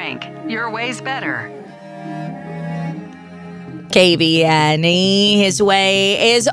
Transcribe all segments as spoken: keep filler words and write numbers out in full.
Frank, your way's better. K V N E, his way is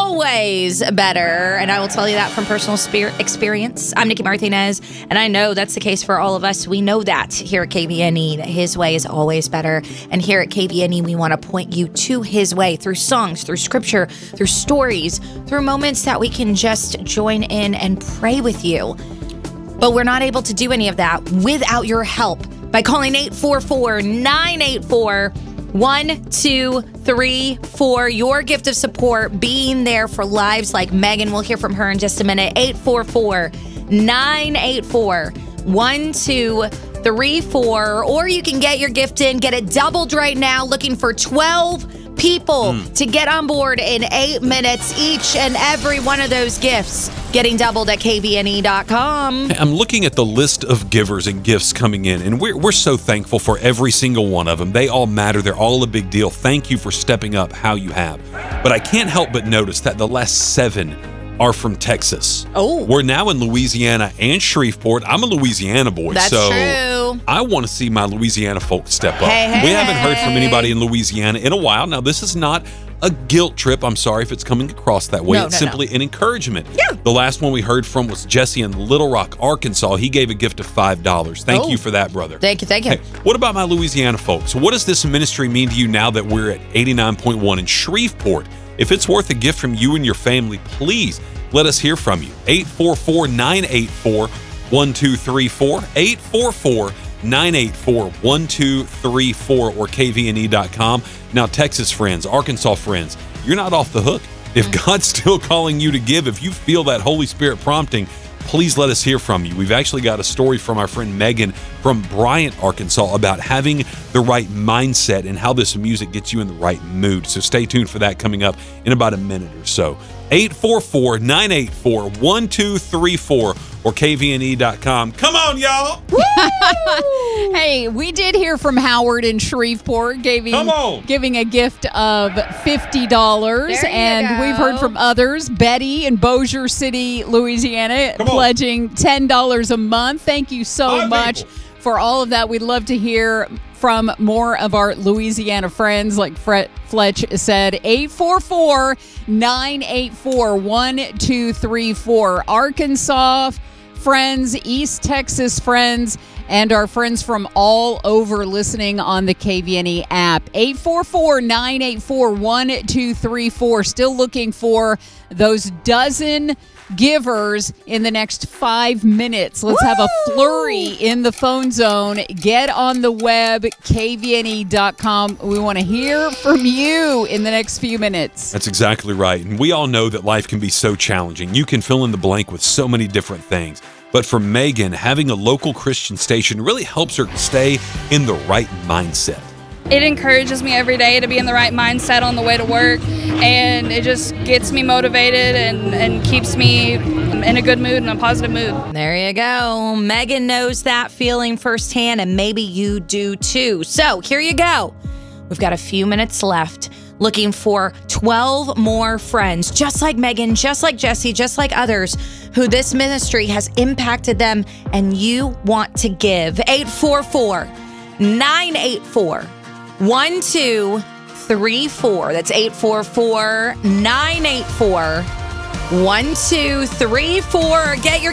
always better. And I will tell you that from personal spirit experience. I'm Nikki Martinez, and I know that's the case for all of us. We know that here at K V N E, that his way is always better. And here at K V N E, we want to point you to his way through songs, through scripture, through stories, through moments that we can just join in and pray with you. But we're not able to do any of that without your help by calling eight four four, nine eight four, one two three four. Your gift of support, being there for lives like Megan. We'll hear from her in just a minute. eight four four, nine eight four, one two three four. Or you can get your gift in, get it doubled right now. Looking for twelve people mm. to get on board in eight minutes. Each and every one of those gifts getting doubled at K V N E dot com. I'm looking at the list of givers and gifts coming in, and we're, we're so thankful for every single one of them. They all matter. They're all a big deal. Thank you for stepping up how you have. But I can't help but notice that the last seven are from Texas. Oh. We're now in Louisiana and Shreveport. I'm a Louisiana boy, That's so true. I want to see my Louisiana folks step up. Hey, hey, we haven't heard hey. from anybody in Louisiana in a while. Now, this is not a guilt trip. I'm sorry if it's coming across that way. No, it's no, simply no. an encouragement. Yeah. The last one we heard from was Jesse in Little Rock, Arkansas. He gave a gift of five dollars. Thank Oh. you for that, brother. Thank you, thank you. Hey, what about my Louisiana folks? What does this ministry mean to you now that we're at eighty-nine point one in Shreveport? If it's worth a gift from you and your family, please let us hear from you. eight four four, nine eight four, one two three four, eight four four, nine eight four, one two three four, or K V N E dot com. Now, Texas friends, Arkansas friends, you're not off the hook. If God's still calling you to give, if you feel that Holy Spirit prompting, please let us hear from you. We've actually got a story from our friend Megan from Bryant, Arkansas, about having the right mindset and how this music gets you in the right mood. So stay tuned for that coming up in about a minute or so. eight four four, nine eight four, one two three four or K V N E dot com. Come on, y'all. Hey, we did hear from Howard in Shreveport giving, Come on. giving a gift of fifty dollars. There you And go. we've heard from others. Betty in Bossier City, Louisiana, Come on. pledging ten dollars a month. Thank you so Five much people. for all of that. We'd love to hear from more of our Louisiana friends, like Fred Fletch said. eight four four, nine eight four, one two three four. Arkansas friends, East Texas friends, and our friends from all over listening on the K V N E app. eight four four, nine eight four, one two three four. Still looking for those dozen givers in the next five minutes. Let's have a flurry in the phone zone. Get on the web, K V N E dot com. We want to hear from you in the next few minutes. That's exactly right. And we all know that life can be so challenging. You can fill in the blank with so many different things. But for Megan, having a local Christian station really helps her stay in the right mindset. It encourages me every day to be in the right mindset on the way to work, and it just gets me motivated and, and keeps me in a good mood and a positive mood. There you go. Megan knows that feeling firsthand, and maybe you do too. So here you go. We've got a few minutes left. Looking for twelve more friends, just like Megan, just like Jesse, just like others, who this ministry has impacted them, and you want to give. eight four four, nine eight four, one two three four. That's eight four four, nine eight four, one two three four. Get your